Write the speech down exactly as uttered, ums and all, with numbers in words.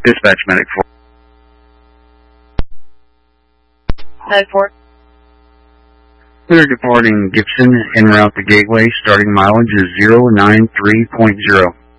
Dispatch medic four. Med four. We are departing Gibson en route to Gateway. Starting mileage is zero nine three point zero.